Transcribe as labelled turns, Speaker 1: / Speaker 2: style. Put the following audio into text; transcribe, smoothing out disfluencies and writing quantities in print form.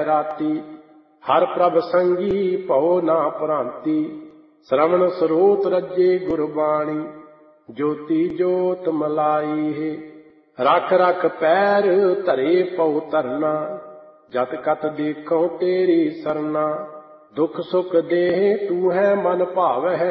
Speaker 1: राती। हर प्रभ संगी भव ना भ्रांति। श्रवण स्रोत रजे गुरबाणी। ज्योति जोत मलाई है। रख रख पैर धरे पौ धरना। जत कत देखो तेरी सरना। दुख सुख देह तू है मन भाव है।